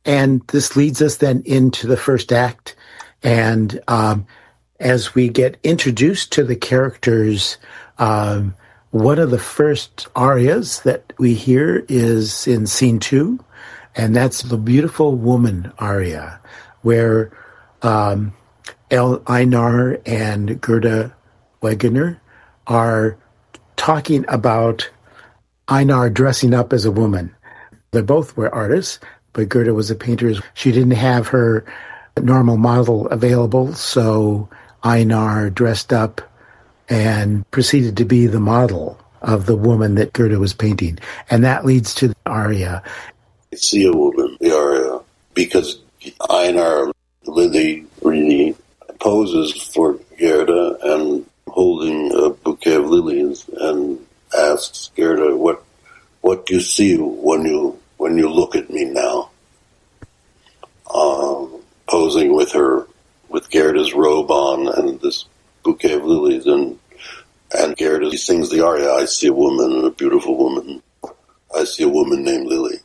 And this leads us then into the first act. And as we get introduced to the characters, one of the first arias that we hear is in scene 2, and that's the Beautiful Woman aria, where Einar and Gerda Wegener are talking about Einar dressing up as a woman. They both were artists, but Gerda was a painter. She didn't have her normal model available, so Einar dressed up and proceeded to be the model of the woman that Gerda was painting. And that leads to the aria. I see a woman, the aria, because Einar, Lily, really poses for Gerda and holding a bouquet of lilies and asks Gerda, what do you see when you look at me now? Posing with Gerda's robe on and this bouquet of lilies, and Gerda sings the aria, I see a woman, a beautiful woman. I see a woman named Lily.